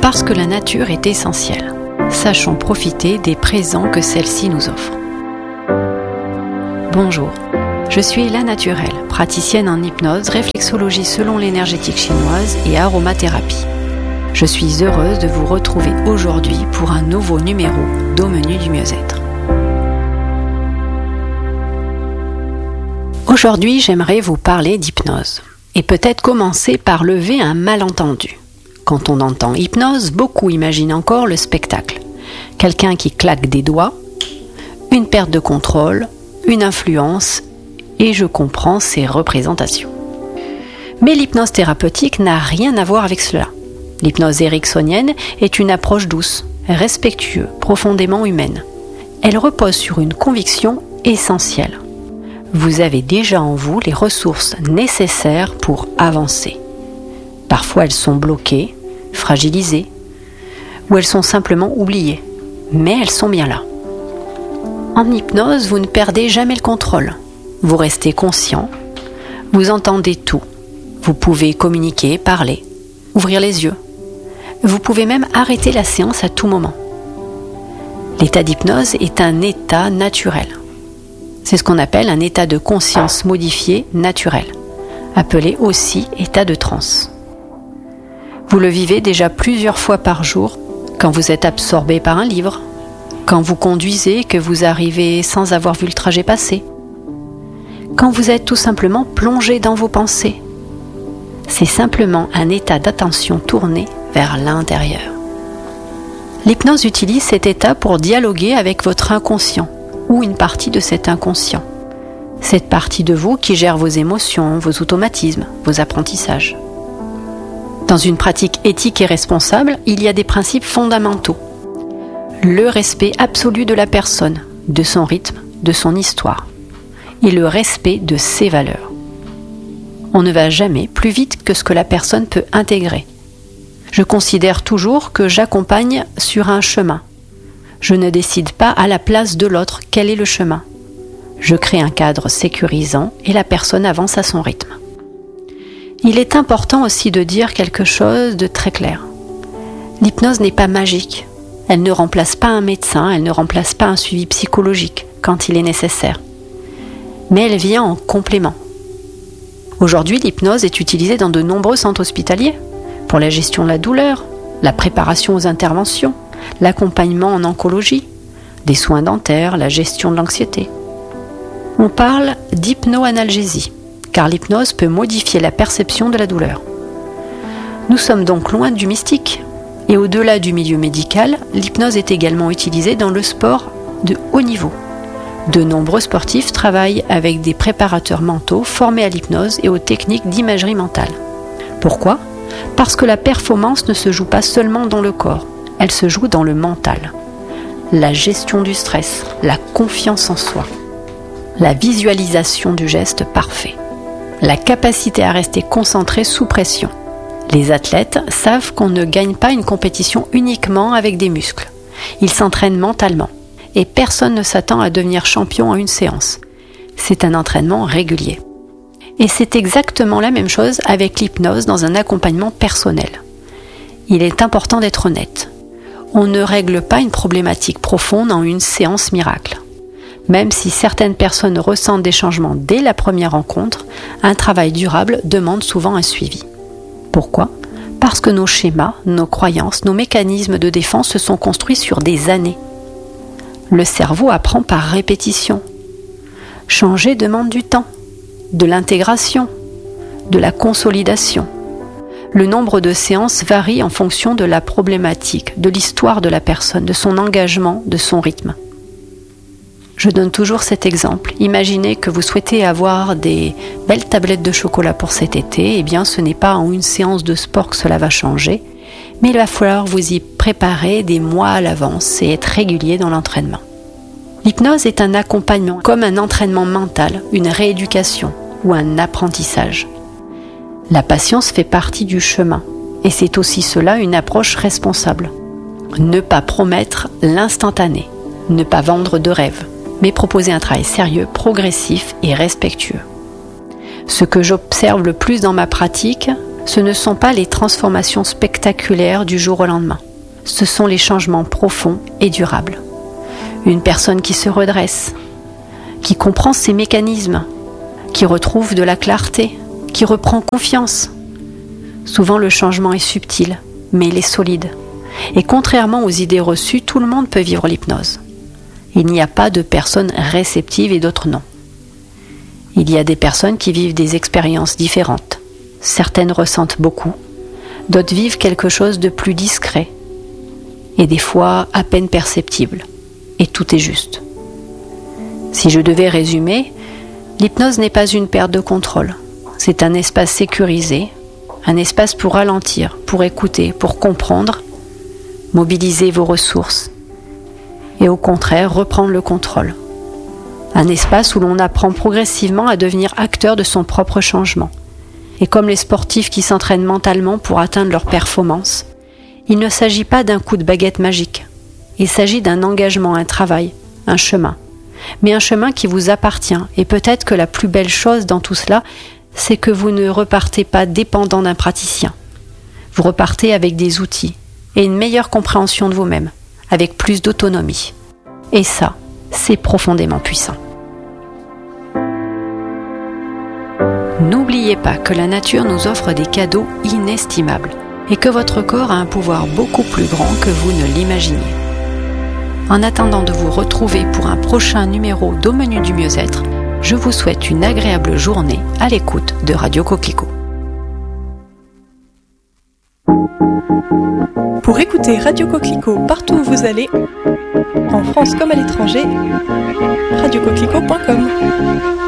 Parce que la nature est essentielle, sachons profiter des présents que celle-ci nous offre. Bonjour, je suis La Naturelle, praticienne en hypnose, réflexologie selon l'énergétique chinoise et aromathérapie. Je suis heureuse de vous retrouver aujourd'hui pour un nouveau numéro d'Au menu du mieux-être. Aujourd'hui, j'aimerais vous parler d'hypnose et peut-être commencer par lever un malentendu. Quand on entend hypnose, beaucoup imaginent encore le spectacle. Quelqu'un qui claque des doigts, une perte de contrôle, une influence, et je comprends ces représentations. Mais l'hypnose thérapeutique n'a rien à voir avec cela. L'hypnose ericksonienne est une approche douce, respectueuse, profondément humaine. Elle repose sur une conviction essentielle. Vous avez déjà en vous les ressources nécessaires pour avancer. Parfois elles sont bloquées, fragilisées, ou elles sont simplement oubliées, mais elles sont bien là. En hypnose, vous ne perdez jamais le contrôle. Vous restez conscient, vous entendez tout. Vous pouvez communiquer, parler, ouvrir les yeux. Vous pouvez même arrêter la séance à tout moment. L'état d'hypnose est un état naturel. C'est ce qu'on appelle un état de conscience modifié naturel, appelé aussi état de transe. Vous le vivez déjà plusieurs fois par jour quand vous êtes absorbé par un livre, quand vous conduisez, que vous arrivez sans avoir vu le trajet passer, quand vous êtes tout simplement plongé dans vos pensées. C'est simplement un état d'attention tourné vers l'intérieur. L'hypnose utilise cet état pour dialoguer avec votre inconscient ou une partie de cet inconscient. Cette partie de vous qui gère vos émotions, vos automatismes, vos apprentissages. Dans une pratique éthique et responsable, il y a des principes fondamentaux. Le respect absolu de la personne, de son rythme, de son histoire, et le respect de ses valeurs. On ne va jamais plus vite que ce que la personne peut intégrer. Je considère toujours que j'accompagne sur un chemin. Je ne décide pas à la place de l'autre quel est le chemin. Je crée un cadre sécurisant et la personne avance à son rythme. Il est important aussi de dire quelque chose de très clair. L'hypnose n'est pas magique. Elle ne remplace pas un médecin, elle ne remplace pas un suivi psychologique quand il est nécessaire. Mais elle vient en complément. Aujourd'hui, l'hypnose est utilisée dans de nombreux centres hospitaliers pour la gestion de la douleur, la préparation aux interventions, l'accompagnement en oncologie, des soins dentaires, la gestion de l'anxiété. On parle d'hypnoanalgésie, car l'hypnose peut modifier la perception de la douleur. Nous sommes donc loin du mystique, et au-delà du milieu médical, l'hypnose est également utilisée dans le sport de haut niveau. De nombreux sportifs travaillent avec des préparateurs mentaux formés à l'hypnose et aux techniques d'imagerie mentale. Pourquoi ? Parce que la performance ne se joue pas seulement dans le corps, elle se joue dans le mental. La gestion du stress, la confiance en soi, la visualisation du geste parfait, la capacité à rester concentré sous pression. Les athlètes savent qu'on ne gagne pas une compétition uniquement avec des muscles. Ils s'entraînent mentalement et personne ne s'attend à devenir champion en une séance. C'est un entraînement régulier. Et c'est exactement la même chose avec l'hypnose dans un accompagnement personnel. Il est important d'être honnête. On ne règle pas une problématique profonde en une séance miracle. Même si certaines personnes ressentent des changements dès la première rencontre, un travail durable demande souvent un suivi. Pourquoi ? Parce que nos schémas, nos croyances, nos mécanismes de défense se sont construits sur des années. Le cerveau apprend par répétition. Changer demande du temps, de l'intégration, de la consolidation. Le nombre de séances varie en fonction de la problématique, de l'histoire de la personne, de son engagement, de son rythme. Je donne toujours cet exemple. Imaginez que vous souhaitez avoir des belles tablettes de chocolat pour cet été. Eh bien, ce n'est pas en une séance de sport que cela va changer, mais il va falloir vous y préparer des mois à l'avance et être régulier dans l'entraînement. L'hypnose est un accompagnement, comme un entraînement mental, une rééducation ou un apprentissage. La patience fait partie du chemin, et c'est aussi cela une approche responsable. Ne pas promettre l'instantané, ne pas vendre de rêves, mais proposer un travail sérieux, progressif et respectueux. Ce que j'observe le plus dans ma pratique, Ce ne sont pas les transformations spectaculaires du jour au lendemain. Ce sont les changements profonds et durables. Une personne qui se redresse, qui comprend ses mécanismes, qui retrouve de la clarté, qui reprend confiance. Souvent le changement est subtil, mais il est solide. Et contrairement aux idées reçues, tout le monde peut vivre l'hypnose. Il n'y a pas de personnes réceptives et d'autres non. Il y a des personnes qui vivent des expériences différentes. Certaines ressentent beaucoup, d'autres vivent quelque chose de plus discret, et des fois à peine perceptible. Et tout est juste. Si je devais résumer, l'hypnose n'est pas une perte de contrôle. C'est un espace sécurisé, un espace pour ralentir, pour écouter, pour comprendre, mobiliser vos ressources et au contraire reprendre le contrôle. Un espace où l'on apprend progressivement à devenir acteur de son propre changement. Et comme les sportifs qui s'entraînent mentalement pour atteindre leur performance, il ne s'agit pas d'un coup de baguette magique. Il s'agit d'un engagement, un travail, un chemin. Mais un chemin qui vous appartient. Et peut-être que la plus belle chose dans tout cela, c'est que vous ne repartez pas dépendant d'un praticien. Vous repartez avec des outils et une meilleure compréhension de vous-même, avec plus d'autonomie. Et ça, c'est profondément puissant. N'oubliez pas que la nature nous offre des cadeaux inestimables et que votre corps a un pouvoir beaucoup plus grand que vous ne l'imaginez. En attendant de vous retrouver pour un prochain numéro d'Au Menu du Mieux-être, je vous souhaite une agréable journée à l'écoute de Radio Coquelicot. Pour écouter Radio Coquelicot partout où vous allez, en France comme à l'étranger, radiocoquelicot.com.